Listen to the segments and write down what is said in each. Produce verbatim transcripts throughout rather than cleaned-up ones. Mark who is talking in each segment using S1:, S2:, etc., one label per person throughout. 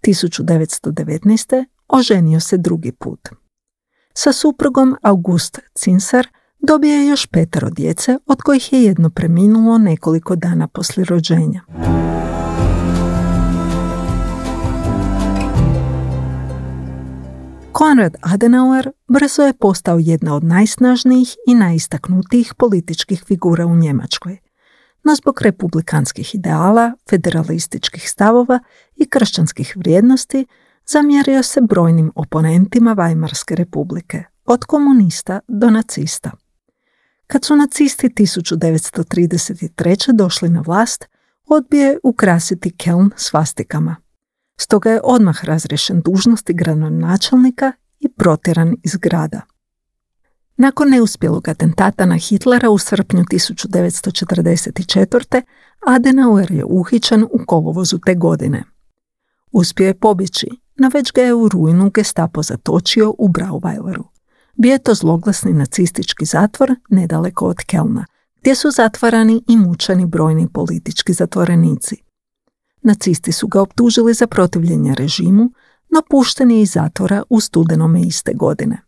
S1: tisuću devetsto devetnaeste. oženio se drugi put. Sa suprugom August Zinsser dobio je još petero djece, od kojih je jedno preminulo nekoliko dana poslije rođenja. Konrad Adenauer brzo je postao jedna od najsnažnijih i najistaknutijih političkih figura u Njemačkoj. No zbog republikanskih ideala, federalističkih stavova i kršćanskih vrijednosti zamjerio se brojnim oponentima Weimarske republike, od komunista do nacista. Kad su nacisti tisuću devetsto trideset treće. došli na vlast, odbio je ukrasiti Keln svastikama. Stoga je odmah razriješen dužnosti gradonačelnika i protjeran iz grada. Nakon neuspjelog atentata na Hitlera u srpnju tisuću devetsto četrdeset četvrte. Adenauer je uhićen u kolovozu te godine. Uspio je pobjeći, no već ga je u rujnu Gestapo zatočio u Brauweileru. Bio je to zloglasni nacistički zatvor nedaleko od Kelna, gdje su zatvarani i mučeni brojni politički zatvorenici. Nacisti su ga optužili za protivljenje režimu, no pušten je iz zatvora u studenome iste godine.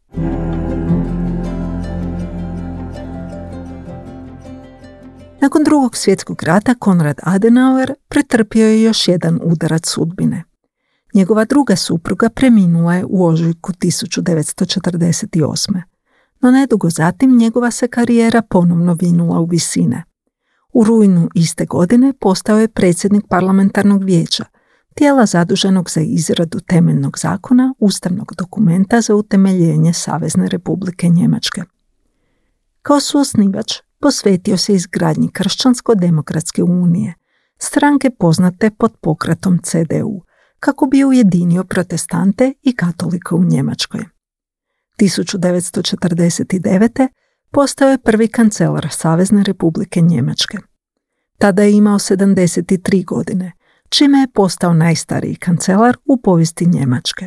S1: Nakon drugog svjetskog rata Konrad Adenauer pretrpio je još jedan udarac sudbine. Njegova druga supruga preminula je u ožujku tisuću devetsto četrdeset osme. No nedugo zatim njegova se karijera ponovno vinula u visine. U rujnu iste godine postao je predsjednik parlamentarnog vijeća, tijela zaduženog za izradu temeljnog zakona, ustavnog dokumenta za utemeljenje Savezne republike Njemačke. Kao suosnivač posvetio se izgradnji Kršćansko-demokratske unije, stranke poznate pod pokretom C D U, kako bi ujedinio protestante i katolike u Njemačkoj. tisuću devetsto četrdeset devete. postao je prvi kancelar Savezne republike Njemačke. Tada je imao sedamdeset tri godine, čime je postao najstariji kancelar u povijesti Njemačke.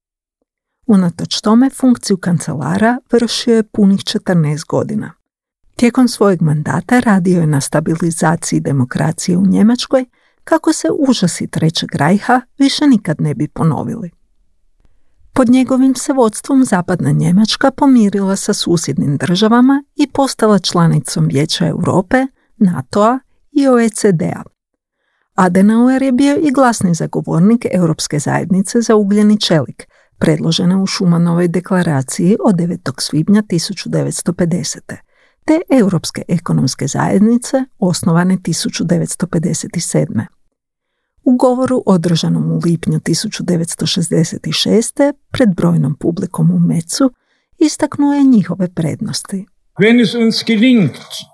S1: Unatoč tome funkciju kancelara vršio je punih četrnaest godina. Tijekom svojeg mandata radio je na stabilizaciji demokracije u Njemačkoj, kako se užasi Trećeg rajha više nikad ne bi ponovili. Pod njegovim se vodstvom Zapadna Njemačka pomirila sa susjednim državama i postala članicom Vijeća Europe, NATO-a i O E C D-a. Adenauer je bio i glasni zagovornik Europske zajednice za ugljeni čelik, predložene u Schumanovoj deklaraciji od devetog svibnja tisuću devetsto pedesete. te Europske ekonomske zajednice osnovane tisuću devetsto pedeset sedme. U govoru održanom u lipnju tisuću devetsto šezdeset šeste. pred brojnom publikom u Metzu istaknuo je njihove prednosti.
S2: Wenn es uns gelingt,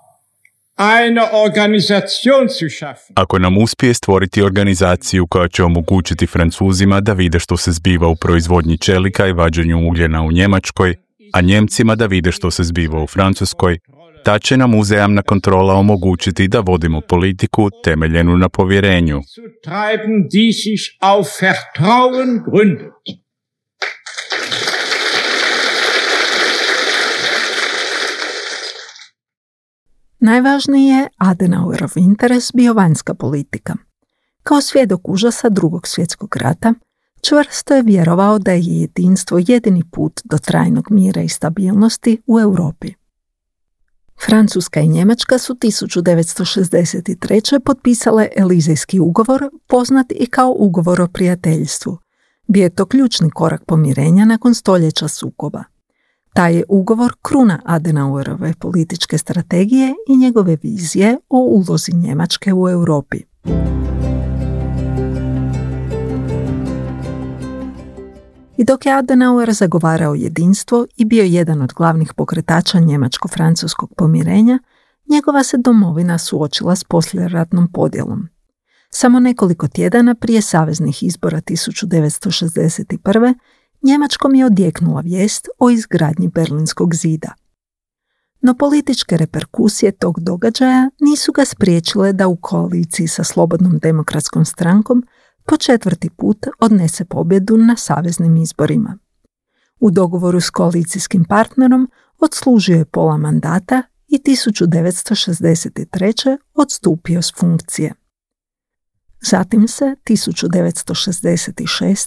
S2: eine Organisation zu schaffen.
S3: Ako nam uspije stvoriti organizaciju koja će omogućiti Francuzima da vide što se zbiva u proizvodnji čelika i vađenju ugljena u Njemačkoj, a Njemcima da vide što se zbiva u Francuskoj, ta će nam uzajamna kontrola omogućiti da vodimo politiku temeljenu na povjerenju.
S2: Die sich auf Vertrauen gründet.
S1: Najvažniji je Adenauerov interes bio vanjska politika. Kao svjedok užasa drugog svjetskog rata, čvrsto je vjerovao da je jedinstvo jedini put do trajnog mira i stabilnosti u Europi. Francuska i Njemačka su tisuću devetsto šezdeset treće. potpisale Elizejski ugovor, poznat i kao ugovor o prijateljstvu. Bio je to ključni korak pomirenja nakon stoljeća sukoba. Taj je ugovor kruna Adenauerove političke strategije i njegove vizije o ulozi Njemačke u Europi. I dok je Adenauer zagovarao jedinstvo i bio jedan od glavnih pokretača njemačko-francuskog pomirenja, njegova se domovina suočila s poslijeratnom podjelom. Samo nekoliko tjedana prije saveznih izbora tisuću devetsto šezdeset prve. Njemačkom je odjeknula vijest o izgradnji Berlinskog zida. No političke reperkusije tog događaja nisu ga spriječile da u koaliciji sa Slobodnom demokratskom strankom po četvrti put odnese pobjedu na saveznim izborima. U dogovoru s koalicijskim partnerom odslužio je pola mandata i tisuću devetsto šezdeset treće. odstupio s funkcije. Zatim se tisuću devetsto šezdeset šeste.